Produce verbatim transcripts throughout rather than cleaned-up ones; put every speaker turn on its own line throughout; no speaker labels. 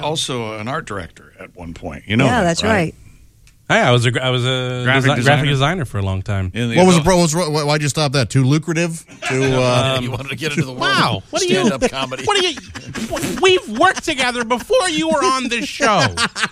also an art director at one point. You know
yeah,
that,
that's
right.
right.
Hey, I was a I was a
Graphic
desi-
designer.
graphic designer for a long time.
In
What was the
adult-
pro? Was, why'd you stop that? Too lucrative? To uh,
you wanted to get into the world
Wow,
of
what are you-
stand-up comedy.
What are you? We've worked together before you were on this show.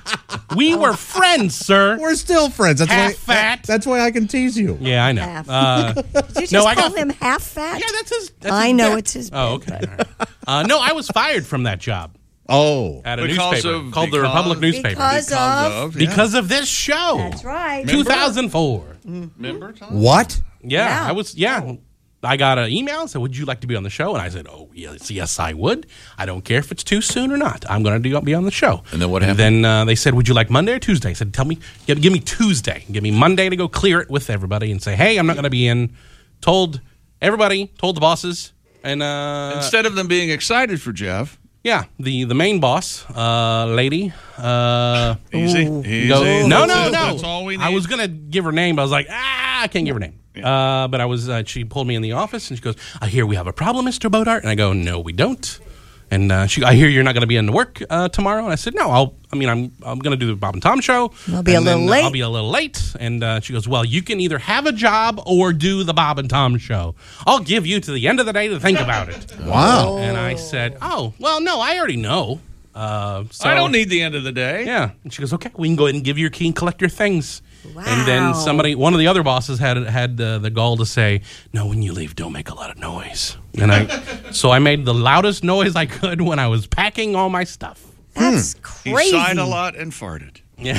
We were friends, sir.
we're still friends. That's
Half
why.
fat.
That's why I can tease you.
Yeah, I know.
Half.
Uh,
Did you just
No, I
call
got-
him half fat?
yeah, that's his. That's
I
his
know
bit.
it's his
Oh,
bit,
okay. All right. Uh, no, I was fired from that job
Oh,
at a
Because
newspaper
of-
called the
because-
Republic newspaper
Because,
Because
of.
of, yeah.
because of this show.
That's right.
two thousand four.
Remember, Tom?
what?
Yeah,
Yeah.
I was. Yeah, I got an email. Said, "Would you like to be on the show?" And I said, "Oh, yes, yes, I would. I don't care if it's too soon or not. I'm going to be on the show."
And then what happened?
then uh, they said, "Would you like Monday or Tuesday?" I said, "Tell me, give, give me Tuesday. Give me Monday to go clear it with everybody and say, hey, I'm not going to be in." Told everybody, told the bosses, and uh,
Instead of them being excited for Jeff,
yeah, the the main boss, uh, lady, uh,
easy, easy.
go, no,
That's
no,
it.
no.
That's all we need.
I was gonna give her name, but I was like, ah, I can't give her name. Uh, but I was. Uh, she pulled me in the office and she goes, "I hear we have a problem, Mister Bodart." And I go, "No, we don't." And uh, she, I hear you're not going to be in work uh, tomorrow. And I said, "No, I'll. I mean, I'm. I'm going to do the Bob and Tom show.
I'll be a
and
little
then, uh,
late."
I'll be a little late." And uh, she goes, "Well, you can either have a job or do the Bob and Tom show. I'll give you to the end of the day to think about it."
Wow.
And I said, "Oh, well, no, I already know. Uh, so
I don't need the end of the day.
Yeah." And she goes, "Okay, we can go ahead and give you your key and collect your things."
Wow.
And then somebody, one of the other bosses had had uh, the gall to say, "No, when you leave, don't make a lot of noise." And I, so I made the loudest noise I could when I was packing all my stuff.
That's
He
crazy.
sighed a lot and farted.
Yeah.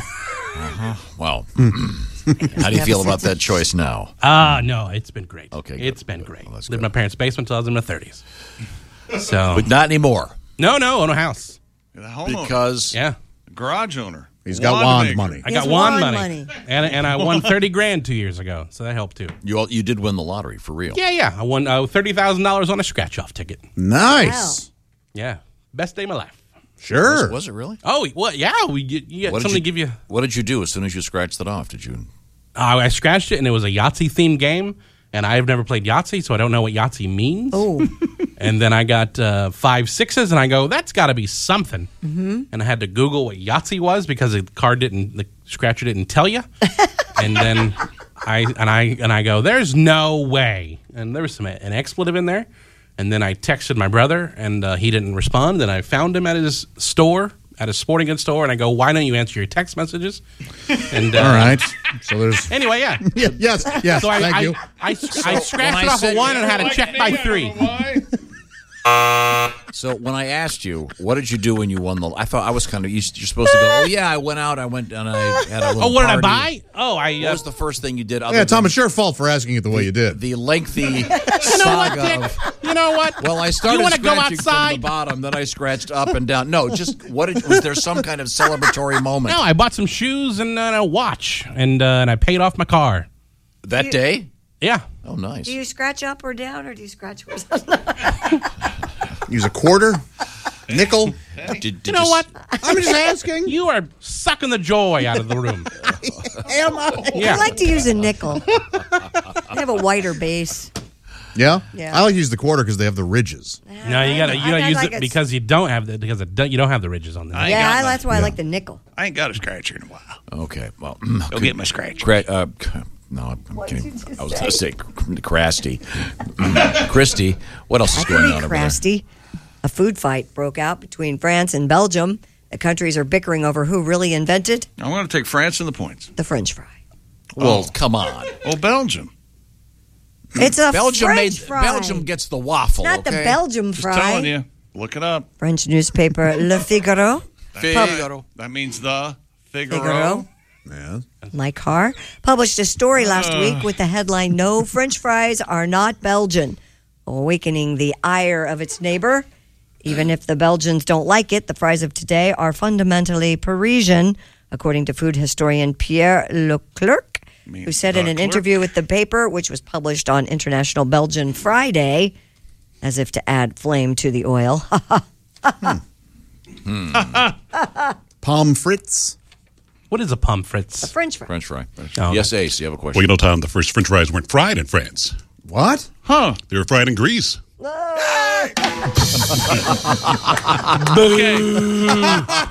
Well, how do you feel about that choice now?
Ah, no, it's been great.
Okay, good.
it's been
Good.
great.
Well, that's
Lived in
good.
my parents' basement until I was in my thirties. So
But not anymore
no, no, own a house.
The homeowner,
because
Yeah,
garage owner.
He's got
Wand
wand
maker.
money.
I
He
got
has
wand
wand
money,
money.
and and I won thirty grand two years ago, so that helped too.
you all, you did win the lottery for real.
Yeah, yeah, I won uh, thirty thousand dollars on a scratch off ticket.
Nice.
Yeah, best day of my life.
Sure.
Was, was it really?
Oh, what? Yeah, we get, you get
What did
somebody
you-
give you.
What did you do as soon as you scratched it off? Did you?
Uh, I scratched it, and it was a Yahtzee themed game, and I've never played Yahtzee, so I don't know what Yahtzee means.
Oh,
And then I got uh, five sixes, and I go, that's got to be something. Mm-hmm. And I had to Google what Yahtzee was because the card didn't, the scratcher didn't tell you. And then I and I and I go, there's no way. And there was some an expletive in there. And then I texted my brother, and uh, he didn't respond. Then I found him at his store, at a sporting goods store, and I go, why don't you answer your text messages? And uh,
All right. So there's.
Anyway, yeah.
Yeah, yes. Yes.
So I,
thank
I,
you.
I, I, I
when I
scratched it off
said-
a one and had to check by three.
So when I asked you, what did you do when you won the? I thought I was kind of. You're supposed to go. Oh yeah, I went out. I went and I had a little.
Oh, what did I
party."
buy? Oh, I.
What
Uh,
was the first thing you did? Other
Yeah, Tom,
than
it's your fault for asking it the way you did.
the lengthy
you know what,
saga
Dick?
of.
You know what?
Well, I started
You want to go
scratching from the
outside?
bottom, then I scratched up and down. No, just what did, was there some kind of celebratory moment
No, I bought some shoes and uh, a watch, and uh, and I paid off my car.
that day?
Yeah.
Oh, nice.
do you scratch up or down, or do you scratch?
Use a quarter, nickel.
Did, did
You know what?
I'm just asking.
You are sucking the joy out of the room.
Am I?
Yeah.
I like to use a nickel. I have a whiter base.
Yeah.
Yeah.
I like to use the quarter because they have the ridges.
No, you gotta you
I-
gotta
I
use
like
it
a-
because you don't have the because it don't, you don't have the ridges on there.
I ain't
Yeah,
got
I,
my-
that's why I like the nickel.
I ain't got a scratcher in a while.
Okay, well,
Go get my scratcher.
Cra- uh, no, I'm I'm kidding. I was going to say Crasty. Christy, what else is
I can
going
be
on over there?
crasty. A food fight broke out between France and Belgium. The countries are bickering over who really invented
I'm going to take France in the points.
the French fry.
Well, come on.
Oh, Belgium.
It's a
Belgium
French
made
fry.
Belgium gets the waffle.
Not
okay?
the Belgium
Just
fry.
telling you. Look it up.
French newspaper Le Figaro,
Figaro.
That means the Figaro.
Figaro,
Yeah.
my car, published a story last week with the headline, No French Fries Are Not Belgian, awakening the ire of its neighbor. Even if the Belgians don't like it, the fries of today are fundamentally Parisian, according to food historian Pierre Leclerc,
mean,
who said in an
Leclerc?
interview with the paper, which was published on International Belgian Friday, as if to add flame to the oil.
Palm frites.
What is a pomme frites?
French fry.
French fry.
Oh,
Yes, Ace, you have a question.
Well, you know, Tom, the first French fries weren't fried in France.
What?
Huh.
They were fried in grease.
Okay.